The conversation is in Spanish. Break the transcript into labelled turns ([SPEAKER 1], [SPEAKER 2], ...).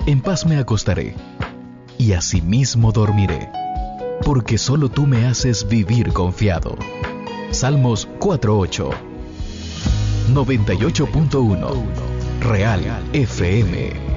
[SPEAKER 1] En paz me acostaré, y asimismo dormiré, porque solo tú me haces vivir confiado. Salmos 4:8. 98.1 Real FM.